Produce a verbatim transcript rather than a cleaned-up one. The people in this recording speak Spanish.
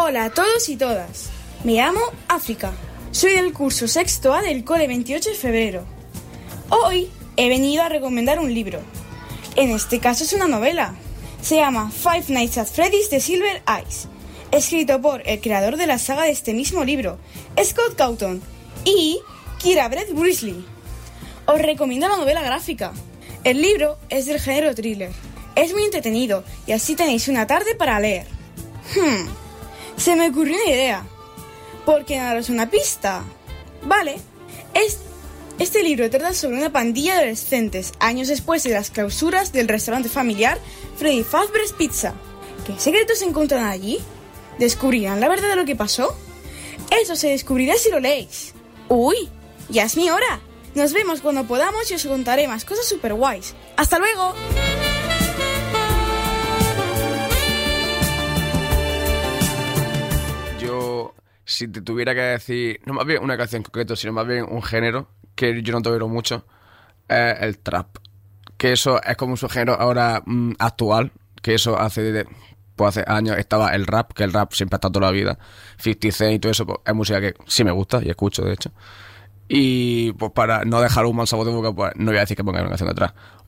Hola a todos y todas. Me llamo África. Soy del curso sexto A del cole veintiocho de febrero. Hoy he venido a recomendar un libro. En este caso es una novela. Se llama Five Nights at Freddy's de Silver Eyes, escrito por el creador de la saga de este mismo libro, Scott Cawthon, y Kira Bradbury. Os recomiendo la novela gráfica. El libro es del género thriller. Es muy entretenido y así tenéis una tarde para leer. Hmm, se me ocurrió una idea. ¿Por qué no daros una pista? Vale, es, este libro trata sobre una pandilla de adolescentes años después de las clausuras del restaurante familiar Freddy Fazbear's Pizza. ¿Qué secretos se encuentran allí? ¿Descubrirán la verdad de lo que pasó? Eso se descubrirá si lo leéis. ¡Uy! ¡Ya es mi hora! Nos vemos cuando podamos y os contaré más cosas super guays. ¡Hasta luego! Yo, si te tuviera que decir, no más bien una canción en concreto, sino más bien un género que yo no tolero mucho, es el trap. Que eso es como un subgénero ahora mmm, actual, que eso hace de, pues hace años estaba el rap, que el rap siempre ha estado toda la vida. cincuenta Cent y todo eso, pues es música que sí me gusta y escucho, de hecho. Y pues para no dejar un mal sabor de boca, pues no voy a decir que ponga una canción detrás.